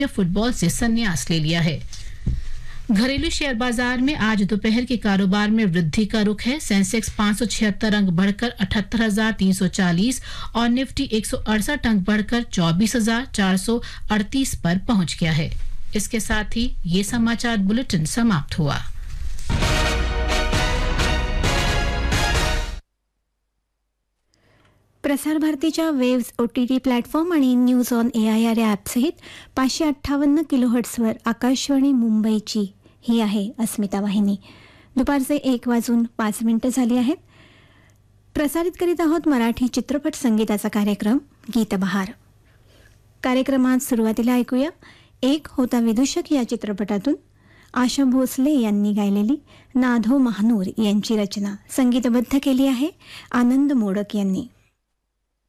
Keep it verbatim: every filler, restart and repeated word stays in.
Football से संन्यास ले लिया है। घरेलू शेयर बाजार में आज दोपहर के कारोबार में वृद्धि का रुख है। सेंसेक्स पाँच सौ छिहत्तर अंक बढ़कर अठहत्तर हजार तीन सौ चालीस और निफ्टी एक सौ अड़सठ अंक बढ़कर चौबीस हजार चार सौ अड़तीस पर पहुंच गया है। इसके साथ ही ये समाचार बुलेटिन समाप्त हुआ। प्रसार भारतीच्या waves O T T platform आणि news on A I R या ॲपसहित पाचशे अठ्ठावन्न किलोहर्ट्सवर आकाशवाणी मुंबईची ही आहे अस्मिता वाहिनी। दुपारचे एक वाजून पाच मिनिटं झाली आहेत। प्रसारित करीत आहोत मराठी चित्रपट संगीताचा कार्यक्रम गीतबहार। कार्यक्रमात सुरुवातीला ऐकूया एक होता विदूषक या चित्रपटातून आशा भोसले यांनी गायलेली नाधो महानूर यांची रचना, संगीतबद्ध केली आहे आनंद मोडक यांनी।